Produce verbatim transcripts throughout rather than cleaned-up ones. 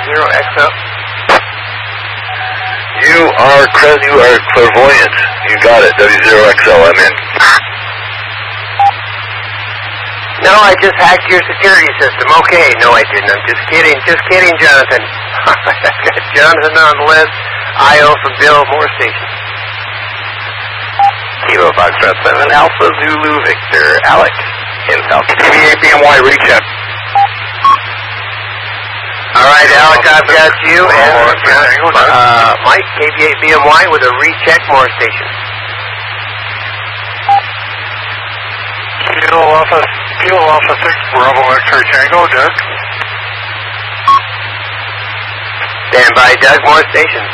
zero X O. You are you are clairvoyant. You got it. W zero X O, I'm in. No, I just hacked your security system. Okay, no I didn't. I'm just kidding. Just kidding, Jonathan. I've got Jonathan on the list. I O from Bill, more stations. Kilo Foxtrot seven, Alpha Zulu Victor, Alex, in South K B eight B M Y, recheck. All right, Alex, I've got you, and uh, Mike, K B eight B M Y with a recheck, more stations. Kilo Alpha, Kilo Alpha six, Bravo X-ray Tango, Doug. Stand by, Doug, more stations.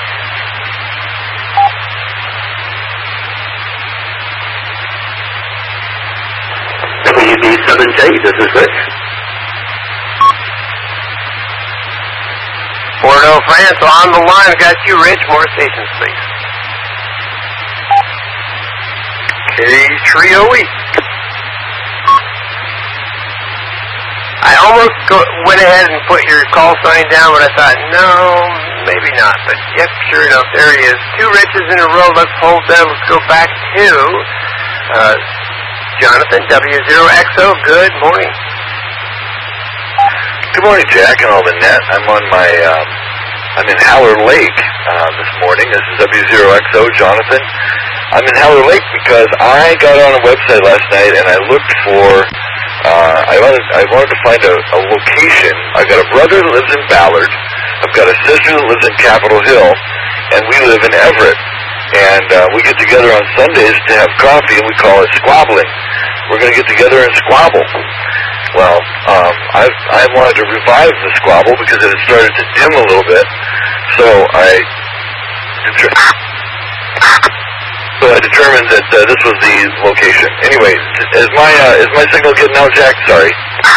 W B seven J, this is Rich. Bordeaux, France, on the line. I've got you, Rich. More stations, please. K three oh eight. I almost go, went ahead and put your call sign down, but I thought, no, maybe not. But, yep, sure enough, there he is. Two Riches in a row. Let's hold that. Let's go back to uh, Jonathan, W zero X O. Good morning. Good morning, Jack, and all the net. I'm on my, um, I'm in Howler Lake uh, this morning. This is W zero X O, Jonathan. I'm in Howler Lake because I got on a website last night and I looked for, uh, I wanted, I wanted to find a, a location. I've got a brother that lives in Ballard. I've got a sister that lives in Capitol Hill, and we live in Everett. And uh, we get together on Sundays to have coffee, and we call it squabbling. We're going to get together and squabble. Well, um, I I wanted to revive the squabble because it had started to dim a little bit. So I, so I determined that uh, this was the location. Anyway, is my uh, is my signal getting out, Jack? Sorry.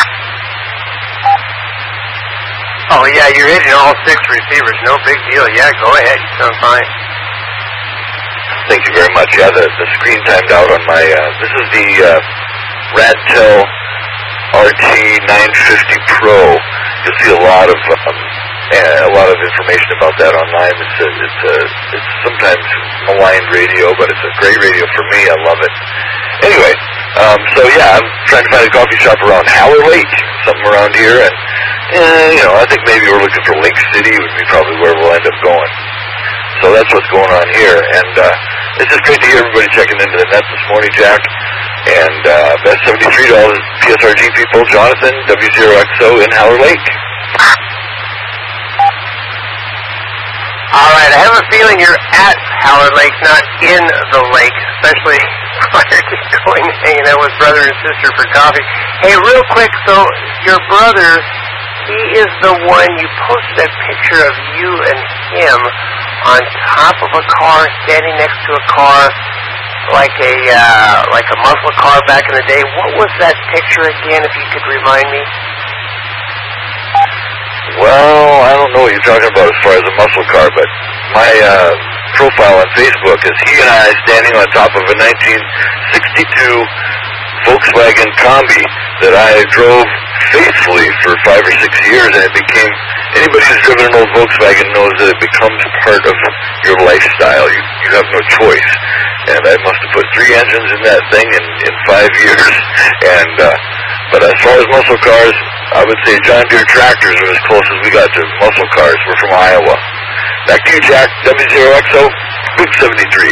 Oh, yeah, you're hitting all six receivers. No big deal. Yeah, go ahead. You sound fine. Thank you very much. Yeah, the, the screen timed out on my, uh, this is the uh, Radtel R T nine fifty Pro. You'll see a lot of um, a lot of information about that online. It's a, it's a, it's sometimes maligned radio, but it's a great radio for me. I love it. Anyway, um, so yeah, I'm trying to find a coffee shop around Howler Lake, something around here, and eh, you know, I think maybe we're looking for Lake City would be probably where we'll end up going. So that's what's going on here, and uh, it's just great to hear everybody checking into the net this morning, Jack. And uh, best seventy-three dollars P S R G people, Jonathan, W zero X O in Howler Lake. All right, I have a feeling you're at Howler Lake, not in the lake, especially while you're just going hanging out with brother and sister for coffee. Hey, real quick, so your brother, he is the one, you posted that picture of you and him on top of a car, standing next to a car, like a uh, like a muscle car back in the day. What was that picture again, if you could remind me? Well, I don't know what you're talking about as far as a muscle car, but my uh, profile on Facebook is he and I standing on top of a nineteen sixty-two Volkswagen Combi that I drove faithfully for five or six years, and it became, anybody who's driven an old Volkswagen knows that it becomes part of your lifestyle. You, you have no choice. And I must have put three engines in that thing in, in five years. And uh, but as far as muscle cars, I would say John Deere tractors are as close as we got to muscle cars. We're from Iowa. Back to you, Jack. W zero X O, Big seventy-three.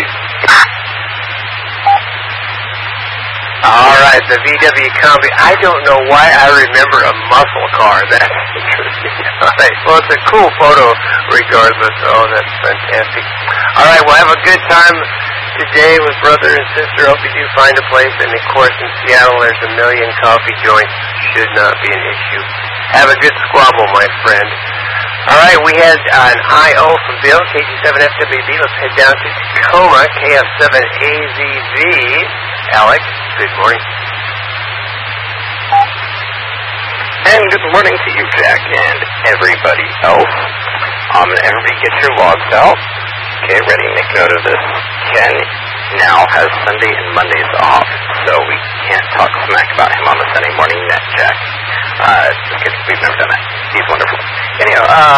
All right, the V W Combi. I don't know why I remember a muscle car. That's interesting. All right, well, it's a cool photo regardless. Oh, that's fantastic. All right, well, have a good time today with brother and sister. Hope you do find a place. And, of course, in Seattle, there's a million coffee joints. Should not be an issue. Have a good squabble, my friend. All right, we had uh, an I O from Bill, K G seven F W B. Let's head down to Tacoma, K F seven A Z V. Alex, good morning. And good morning to you, Jack, and everybody else. Um, everybody get your logs out. Okay, ready, make note of this. Ken now has Sunday and Mondays off, so we can't talk smack about him on the Sunday morning net, Jack. Uh, just kidding, we've never done that. He's wonderful. Anyhow, uh,